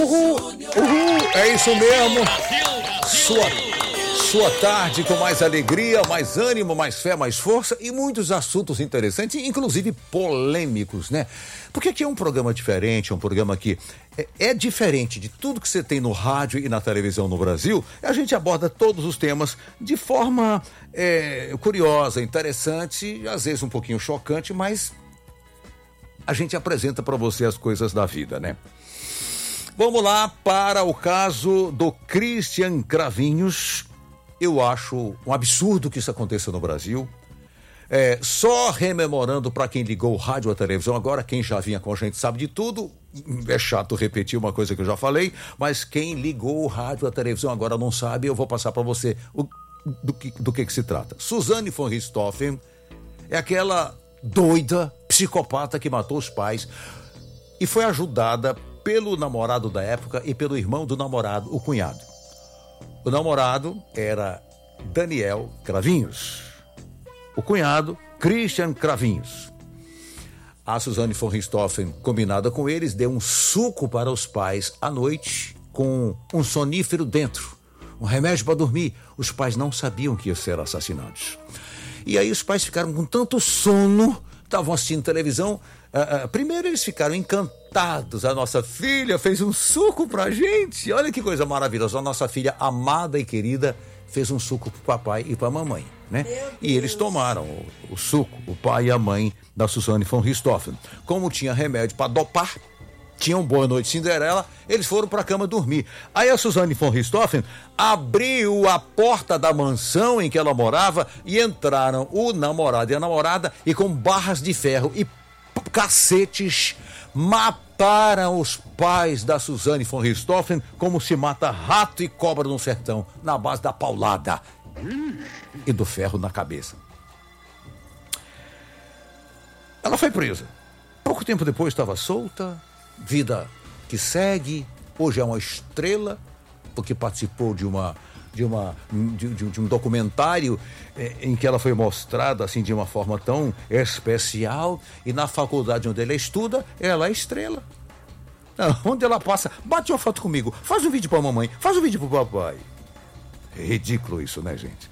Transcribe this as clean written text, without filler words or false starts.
É isso mesmo. Sua tarde com mais alegria, mais ânimo, mais fé, mais força e muitos assuntos interessantes, inclusive polêmicos, né? Porque aqui é um programa diferente, é um programa que é diferente de tudo que você tem no rádio e na televisão no Brasil. A gente aborda todos os temas de forma curiosa, interessante, às vezes um pouquinho chocante, mas a gente apresenta para você as coisas da vida, né? Vamos lá para o caso do Christian Cravinhos. Eu acho um absurdo que isso aconteça no Brasil. Só rememorando para quem ligou o rádio ou a televisão, agora quem já vinha com a gente sabe de tudo. É chato repetir uma coisa que eu já falei, mas quem ligou o rádio ou a televisão agora não sabe, eu vou passar para você do que se trata. Suzane von Richthofen é aquela doida, psicopata que matou os pais e foi ajudada pelo namorado da época e pelo irmão do namorado, o cunhado. O namorado era Daniel Cravinhos. O cunhado, Christian Cravinhos. A Suzane von Richthofen, combinada com eles, deu um suco para os pais à noite com um sonífero dentro, um remédio para dormir. Os pais não sabiam que iam ser assassinados. E aí os pais ficaram com tanto sono, estavam assistindo televisão. Primeiro eles ficaram encantados. A nossa filha fez um suco pra gente. Olha que coisa maravilhosa. A nossa filha amada e querida fez um suco pro papai e pra mamãe, né? E eles tomaram o suco, o pai e a mãe da Suzane von Richthofen. Como tinha remédio para dopar, tinham Boa Noite Cinderela, eles foram pra cama dormir. Aí a Suzane von Richthofen abriu a porta da mansão em que ela morava e entraram o namorado e a namorada e com barras de ferro e cacetes mataram os pais da Suzane von Richthofen como se mata rato e cobra no sertão, na base da paulada e do ferro na cabeça. Ela foi presa. Pouco tempo depois estava solta, vida que segue. Hoje é uma estrela porque participou de um documentário em que ela foi mostrada assim de uma forma tão especial, e na faculdade onde ela estuda, ela é estrela. Onde ela passa, bate uma foto comigo, faz um vídeo pra mamãe, faz um vídeo pro papai. É ridículo isso, né, gente?